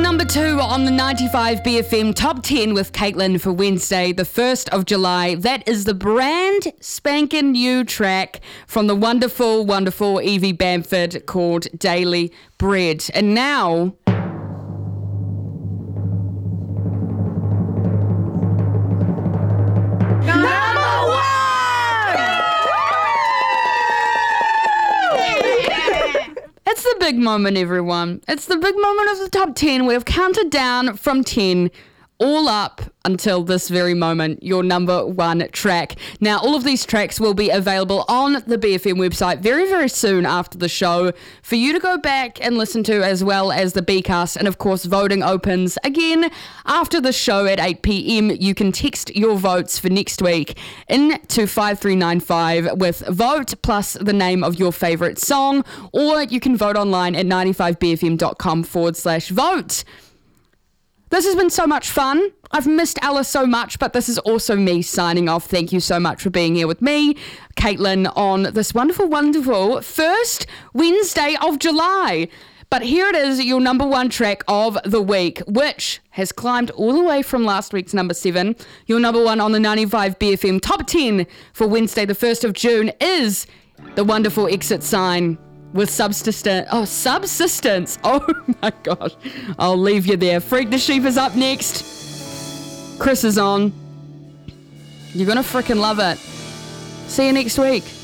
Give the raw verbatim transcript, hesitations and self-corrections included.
number two on the ninety-five B F M Top ten with Caitlin for Wednesday, the first of July. That is the brand spanking new track from the wonderful, wonderful Evie Bamford called Daily Bread. And now... It's the big moment, everyone. It's the big moment of the top ten. We've counted down from ten, all up until this very moment, your number one track. Now, all of these tracks will be available on the B F M website very, very soon after the show for you to go back and listen to, as well as the B-cast. And of course, voting opens again after the show at eight p.m. You can text your votes for next week into five three nine five with vote plus the name of your favourite song, or you can vote online at ninety-five b f m dot com forward slash vote. This has been so much fun. I've missed Alice so much, but this is also me signing off. Thank you so much for being here with me, Caitlin, on this wonderful, wonderful first Wednesday of July. But here it is, your number one track of the week, which has climbed all the way from last week's number seven. Your number one on the ninety-five B F M Top ten for Wednesday, the first of June, is the wonderful Exit Sign. With subsistence. Oh, subsistence. Oh my gosh. I'll leave you there. Freak the Sheep is up next. Chris is on. You're going to freaking love it. See you next week.